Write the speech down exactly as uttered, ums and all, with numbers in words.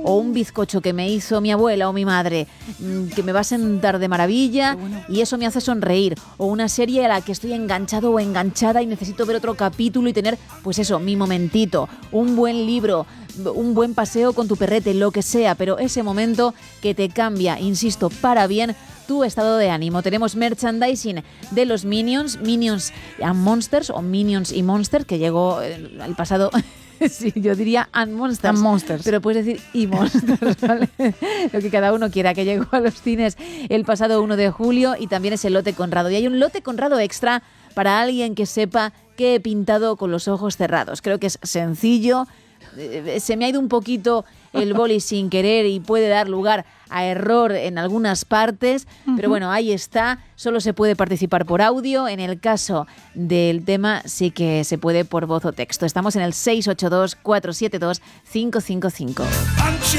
o un bizcocho que me hizo mi abuela o mi madre, que me va a sentar de maravilla bueno. y eso me hace sonreír, o una serie a la que estoy enganchado o enganchada y necesito ver otro capítulo y tener, pues eso, mi momentito, un buen libro, un buen paseo con tu perrete, lo que sea, pero ese momento que te cambia, insisto, para bien tu estado de ánimo. Tenemos merchandising de los Minions, Minions and Monsters o Minions y Monsters, que llegó el pasado... Sí, yo diría and monsters, and monsters, pero puedes decir y monsters, ¿vale? Lo que cada uno quiera, que llegó a los cines el pasado uno de julio y también es el lote Conrado. Y hay un lote Conrado extra para alguien que sepa que he pintado con los ojos cerrados. Creo que es sencillo, se me ha ido un poquito el boli sin querer y puede dar lugar a error en algunas partes, uh-huh. pero bueno, ahí está, solo se puede participar por audio, en el caso del tema sí que se puede por voz o texto. Estamos en el seis ocho dos, cuatro siete dos, cinco cinco cinco.